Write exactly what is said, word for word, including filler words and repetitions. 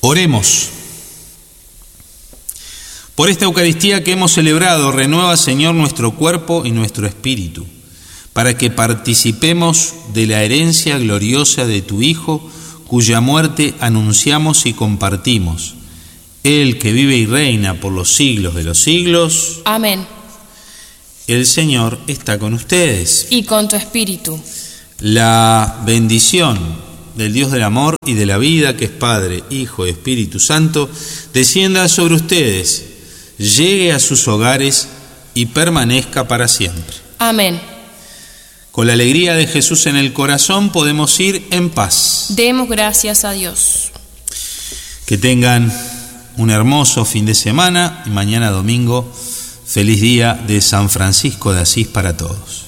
Oremos. Por esta Eucaristía que hemos celebrado, renueva, Señor, nuestro cuerpo y nuestro espíritu, para que participemos de la herencia gloriosa de tu Hijo, cuya muerte anunciamos y compartimos. Él que vive y reina por los siglos de los siglos. Amén. El Señor está con ustedes. Y con tu espíritu. La bendición del Dios del amor y de la vida, que es Padre, Hijo y Espíritu Santo, descienda sobre ustedes, llegue a sus hogares y permanezca para siempre. Amén. Con la alegría de Jesús en el corazón podemos ir en paz. Demos gracias a Dios. Que tengan un hermoso fin de semana y mañana domingo, feliz día de San Francisco de Asís para todos.